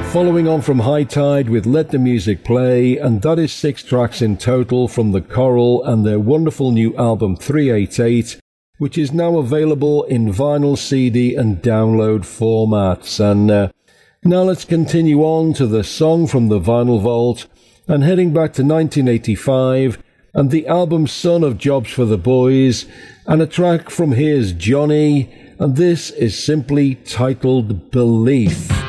Following on from High Tide with Let the Music Play, and that is 6 tracks in total from The Coral and their wonderful new album 388, which is now available in vinyl, CD and download formats. And now let's continue on to the song from the Vinyl Vault, and heading back to 1985 and the album Son of Jobs for the Boys, and a track from Here's Johnny, and this is simply titled Belief.